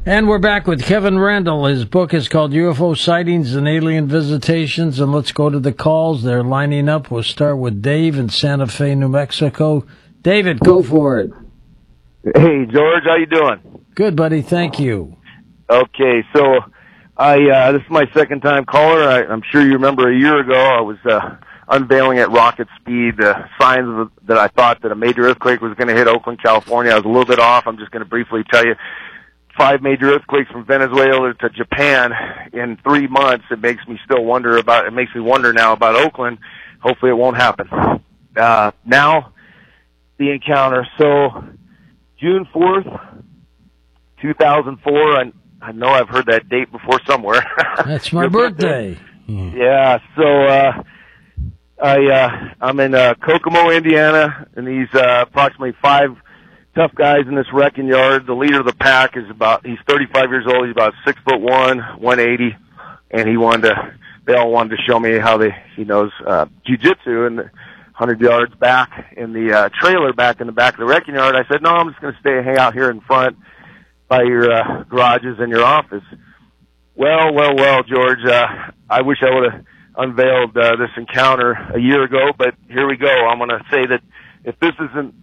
And we're back with Kevin Randle. His book is called UFO Sightings and Alien Visitations. And let's go to the calls. They're lining up. We'll start with Dave in Santa Fe, New Mexico. David, go for it. Hey, George, how you doing? Good, buddy. Thank you. Okay, so this is my second time caller. I'm sure you remember a year ago I was unveiling at rocket speed the signs that I thought that a major earthquake was going to hit Oakland, California. I was a little bit off. I'm just going to briefly tell you. 5 major earthquakes from Venezuela to Japan in 3 months. It makes me wonder now about Oakland. Hopefully it won't happen. Now, the encounter. So, June 4th, 2004, I know I've heard that date before somewhere. That's my birthday. Yeah, so, I'm in Kokomo, Indiana, and these approximately 5 tough guys in this wrecking yard. The leader of the pack he's 35 years old. He's about 6'1", 180, and they all wanted to show me how he knows jiu-jitsu, and 100 yards back in the trailer back in the back of the wrecking yard. I said, no, I'm just going to hang out here in front by your garages and your office. Well, George, I wish I would have unveiled this encounter a year ago, but here we go. I'm going to say that if this isn't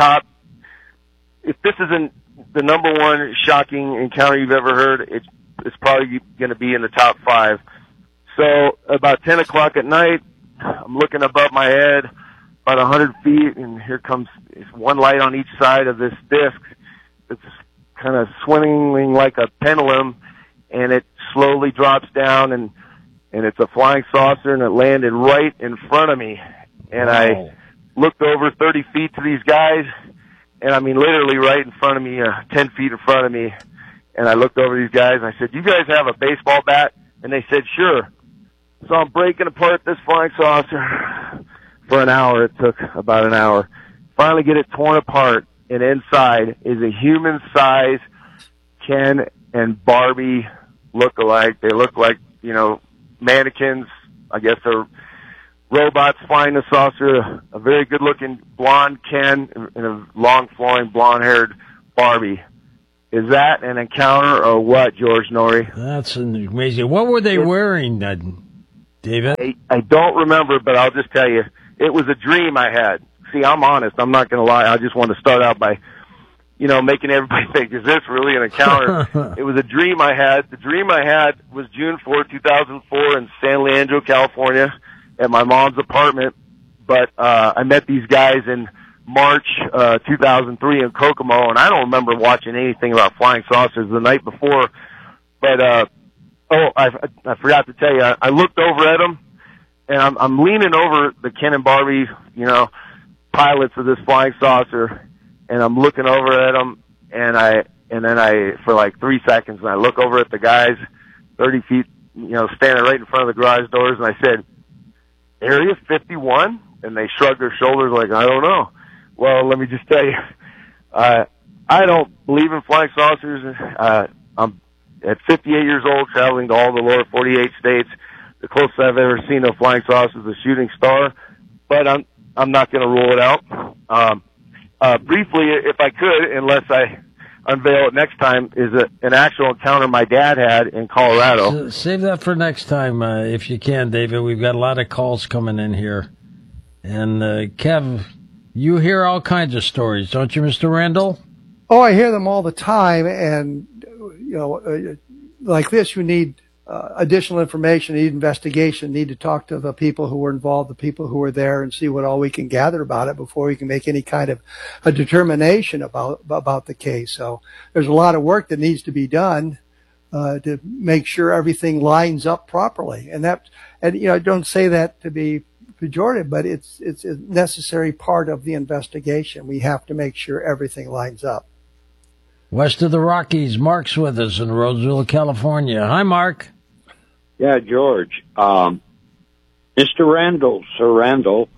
the number one shocking encounter you've ever heard, it's probably going to be in the top 5. So about 10 o'clock at night, I'm looking above my head about 100 feet, and here comes one light on each side of this disc. It's kind of swinging like a pendulum, and it slowly drops down, and it's a flying saucer, and it landed right in front of me. And wow. I looked over 30 feet to these guys, and I mean literally right in front of me, 10 feet in front of me. And I looked over these guys, and I said, "You guys have a baseball bat?" And they said, "Sure." So I'm breaking apart this flying saucer for an hour. It took about an hour. Finally get it torn apart, and inside is a human-sized Ken and Barbie look-alike. They look like, mannequins. I guess they're robots flying the saucer. A very good-looking blonde Ken and a long, flowing, blonde-haired Barbie. Is that an encounter or what, George Norrie? That's amazing. What were they wearing, David? I don't remember, but I'll just tell you, it was a dream I had. See, I'm honest. I'm not going to lie. I just want to start out by, making everybody think, is this really an encounter? It was a dream I had. The dream I had was June 4, 2004 in San Leandro, California, at my mom's apartment. But I met these guys in March 2003 in Kokomo, and I don't remember watching anything about flying saucers the night before. But I forgot to tell you, I looked over at them, and I'm leaning over the Ken and Barbie, pilots of this flying saucer, and I'm looking over at them, and then for like 3 seconds, and I look over at the guys 30 feet, standing right in front of the garage doors, and I said, "Area 51?" And they shrugged their shoulders like, "I don't know." Well, let me just tell you, I don't believe in flying saucers. I'm at 58 years old, traveling to all the lower 48 states. The closest I've ever seen a flying saucer is a shooting star, but I'm not going to rule it out. Briefly, if I could, unless I unveil it next time, is an actual encounter my dad had in Colorado. Save that for next time, if you can, David. We've got a lot of calls coming in here. And, Kev, you hear all kinds of stories, don't you, Mr. Randall? Oh, I hear them all the time. And, like this, you need additional information, need investigation, need to talk to the people who were involved, the people who were there, and see what all we can gather about it before we can make any kind of a determination about the case. So there's a lot of work that needs to be done to make sure everything lines up properly. And I don't say that to be pejorative, but it's a necessary part of the investigation. We have to make sure everything lines up. West of the Rockies, Mark's with us in Roseville, California. Hi, Mark. Yeah, George. Mr. Randall, Sir Randall,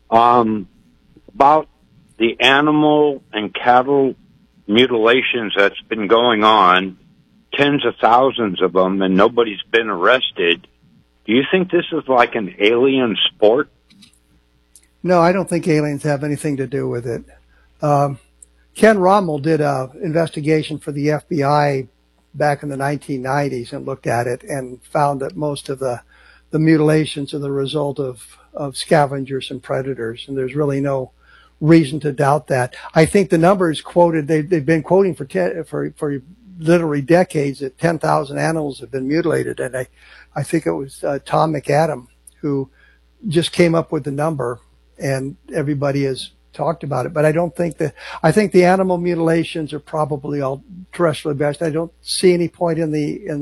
about the animal and cattle mutilations that's been going on, tens of thousands of them, and nobody's been arrested. Do you think this is like an alien sport? No, I don't think aliens have anything to do with it. Ken Rommel did an investigation for the FBI back in the 1990s and looked at it and found that most of the mutilations are the result of scavengers and predators, and there's really no reason to doubt that. I think the numbers quoted, they've been quoting for literally decades that 10,000 animals have been mutilated, and I think it was Tom McAdam who just came up with the number, and everybody has talked about it. But I think the animal mutilations are probably all terrestrially based. I don't see any point in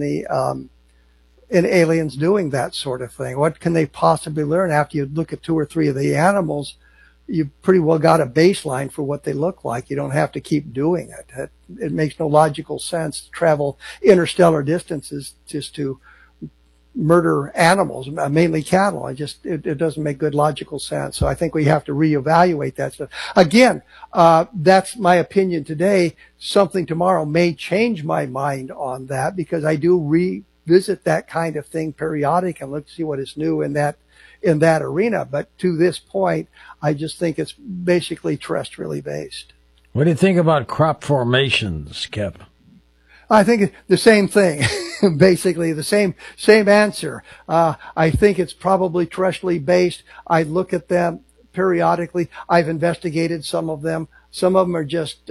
aliens doing that sort of thing. What can they possibly learn after you look at 2 or 3 of the animals? You've pretty well got a baseline for what they look like. You don't have to keep doing it. It makes no logical sense to travel interstellar distances just to murder animals, mainly cattle. It doesn't make good logical sense. So I think we have to reevaluate that stuff. Again, that's my opinion today. Something tomorrow may change my mind on that, because I do revisit that kind of thing periodic and look to see what is new in that arena. But to this point, I just think it's basically terrestrially based. What do you think about crop formations, Kevin? I think the same thing, basically the same answer. I think it's probably terrestrially based. I look at them periodically. I've investigated some of them. Some of them are just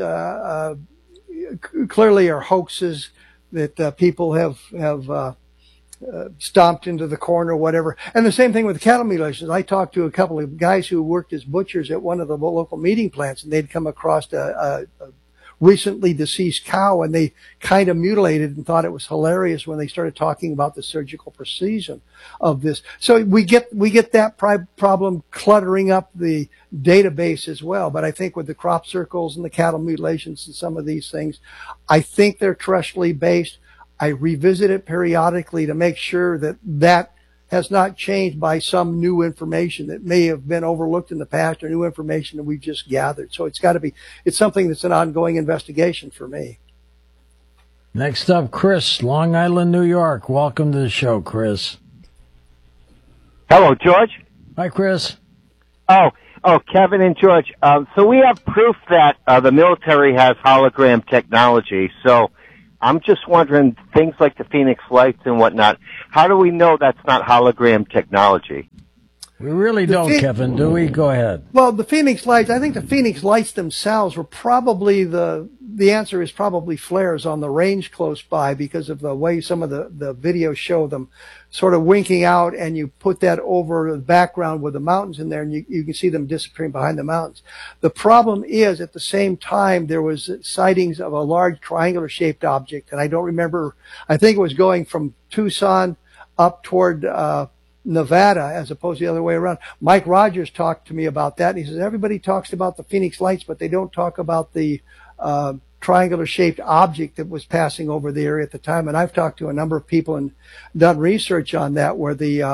clearly are hoaxes that people have stomped into the corner or whatever. And the same thing with cattle mutilations. I talked to a couple of guys who worked as butchers at one of the local meeting plants, and they'd come across a recently deceased cow, and they kind of mutilated and thought it was hilarious when they started talking about the surgical precision of this. So we get that problem cluttering up the database as well. But I think with the crop circles and the cattle mutilations and some of these things, I think they're terrestrially based. I revisit it periodically to make sure that has not changed by some new information that may have been overlooked in the past, or new information that we've just gathered. So it's something that's an ongoing investigation for me. Next up, Chris, Long Island, New York. Welcome to the show, Chris. Hello, George. Hi, Chris. Oh, Kevin and George. So we have proof that the military has hologram technology. So I'm just wondering, things like the Phoenix Lights and whatnot, how do we know that's not hologram technology? We really don't, Kevin, do we? Go ahead. Well, the Phoenix Lights, I think the Phoenix Lights themselves were probably the answer is probably flares on the range close by, because of the way some of the videos show them sort of winking out, and you put that over the background with the mountains in there, and you can see them disappearing behind the mountains. The problem is, at the same time, there was sightings of a large triangular shaped object, and I don't remember, I think it was going from Tucson up toward Nevada as opposed to the other way around. Mike Rogers talked to me about that, and he says everybody talks about the Phoenix Lights, but they don't talk about the triangular shaped object that was passing over the area at the time. And I've talked to a number of people and done research on that, where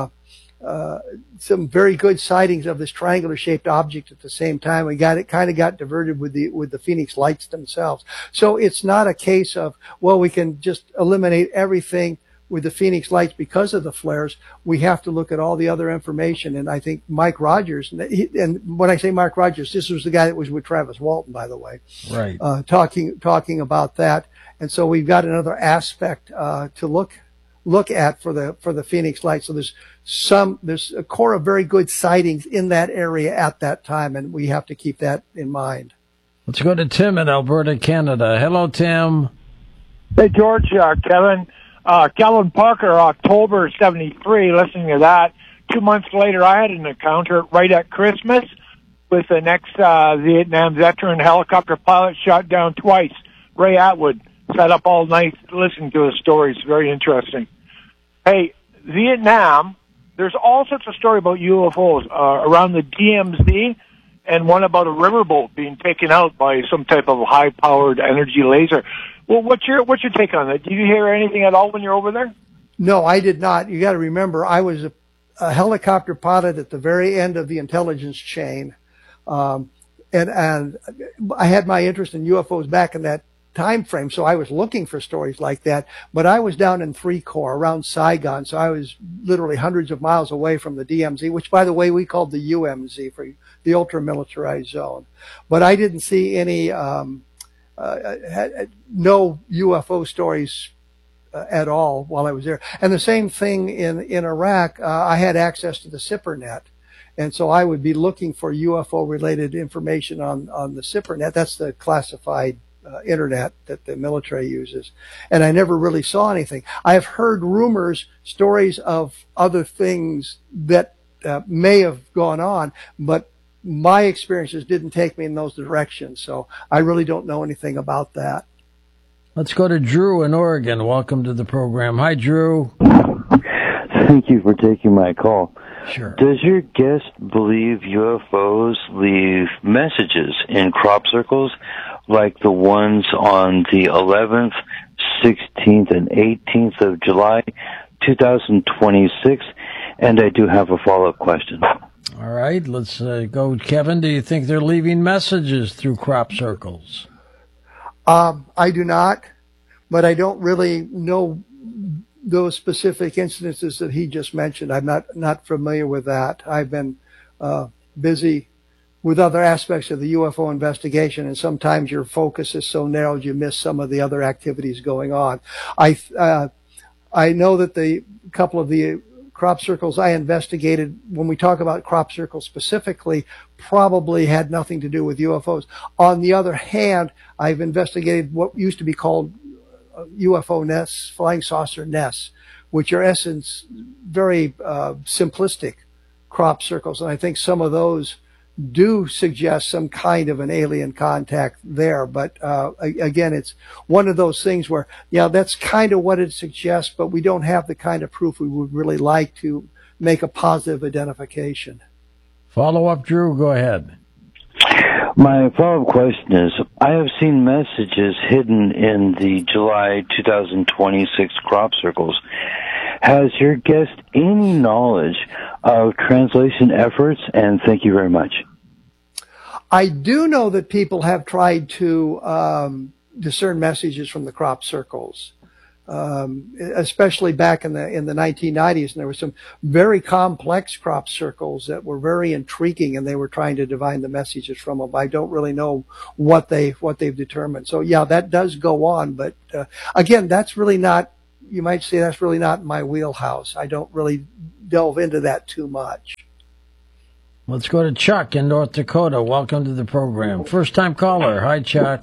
some very good sightings of this triangular shaped object at the same time. We got diverted with the Phoenix Lights themselves. So it's not a case of, well, we can just eliminate everything with the Phoenix Lights because of the flares. We have to look at all the other information. And I think Mike Rogers, and when I say Mike Rogers, this was the guy that was with Travis Walton, by the way, right? Talking about that. And so we've got another aspect to look at for the Phoenix Lights. So there's a core of very good sightings in that area at that time, and we have to keep that in mind. Let's go to Tim in Alberta, Canada. Hello, Tim. Hey, George, Kevin. Kellen Parker, October 73, listening to that. 2 months later, I had an encounter right at Christmas with an ex-Vietnam veteran helicopter pilot, shot down twice. Ray Atwood sat up all night listening to his stories. Very interesting. Hey, Vietnam, there's all sorts of story about UFOs around the DMZ, and one about a riverboat being taken out by some type of high-powered energy laser. Well, what's your take on that? Did you hear anything at all when you're over there? No, I did not. You got to remember, I was a helicopter pilot at the very end of the intelligence chain, and I had my interest in UFOs back in that time frame, so I was looking for stories like that. But I was down in 3 Corps around Saigon, so I was literally hundreds of miles away from the DMZ, which, by the way, we called the UMZ, for the ultra-militarized zone. But I didn't see any no UFO stories at all while I was there. And the same thing in Iraq. I had access to the SIPRNet. And so I would be looking for UFO related information on the SIPRNet. That's the classified internet that the military uses. And I never really saw anything. I have heard rumors, stories of other things that may have gone on, but my experiences didn't take me in those directions. So I really don't know anything about that. Let's go to Drew in Oregon. Welcome to the program. Hi, Drew. Thank you for taking my call. Sure. Does your guest believe UFOs leave messages in crop circles like the ones on the 11th, 16th, and 18th of July, 2026? And I do have a follow-up question. All right, let's go. Kevin, do you think they're leaving messages through crop circles? I do not, but I don't really know those specific incidences that he just mentioned. I'm not familiar with that. I've been busy with other aspects of the UFO investigation, and sometimes your focus is so narrowed you miss some of the other activities going on. I know that the couple of the crop circles I investigated, when we talk about crop circles specifically, probably had nothing to do with UFOs. On the other hand, I've investigated what used to be called UFO nests, flying saucer nests, which are in essence very simplistic crop circles. And I think some of those do suggest some kind of an alien contact there. But again, it's one of those things where, yeah, that's kind of what it suggests, but we don't have the kind of proof we would really like to make a positive identification. Follow up, Drew. Go ahead. My follow-up question is, I have seen messages hidden in the July 2026 crop circles. Has your guest any knowledge of translation efforts? And thank you very much. I do know that people have tried to discern messages from the crop circles, especially back in the 1990s. And there were some very complex crop circles that were very intriguing, and they were trying to divine the messages from them. I don't really know what they've determined. So yeah, that does go on. But again, that's really not, you might say that's really not my wheelhouse. I don't really delve into that too much. Let's go to Chuck in North Dakota. Welcome to the program. First time caller. Hi, Chuck.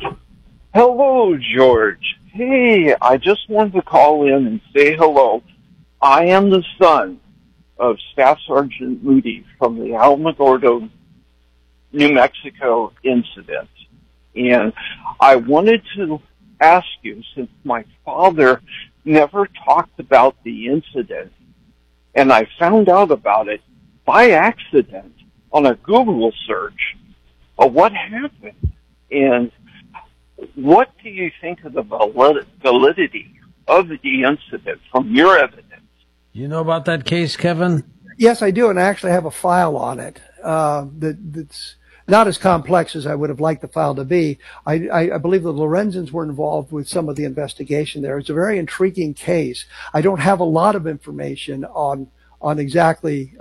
Hello, George. Hey, I just wanted to call in and say hello. I am the son of Staff Sergeant Moody from the Alamogordo, New Mexico incident. And I wanted to ask you, since my father never talked about the incident, and I found out about it by accident on a Google search of what happened. And what do you think of the validity of the incident from your evidence? You know about that case, Kevin? Yes, I do, and I actually have a file on it that's not as complex as I would have liked the file to be. I believe the Lorenzens were involved with some of the investigation there. It's a very intriguing case. I don't have a lot of information on exactly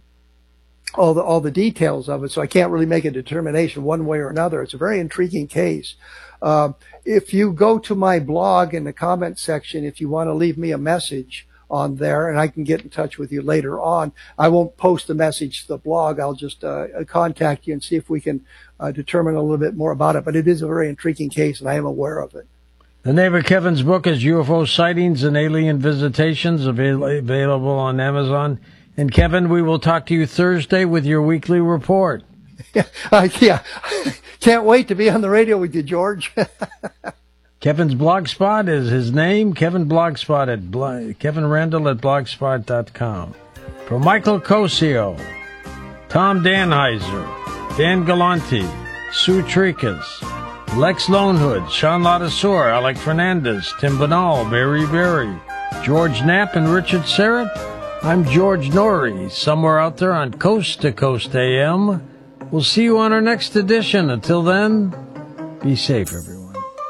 all the details of it, so I can't really make a determination one way or another. It's a very intriguing case. If you go to my blog in the comment section, if you want to leave me a message on there, and I can get in touch with you later on. I won't post the message to the blog. I'll just contact you and see if we can determine a little bit more about it. But it is a very intriguing case, and I am aware of it. The name of Kevin's book is UFO Sightings and Alien Visitations, available on Amazon. And Kevin, we will talk to you Thursday with your weekly report. Yeah. Can't wait to be on the radio with you, George. Kevin's blogspot is his name, Kevin Blogspot at Kevin Randall at blogspot.com. For Michael Cosio, Tom Danheiser, Dan Galanti, Sue Tricas, Lex Lonehood, Sean Ladasor, Alec Fernandez, Tim Banal, Barry Berry, George Knapp, and Richard Serrett, I'm George Norrie, somewhere out there on Coast to Coast AM. We'll see you on our next edition. Until then, be safe, everyone.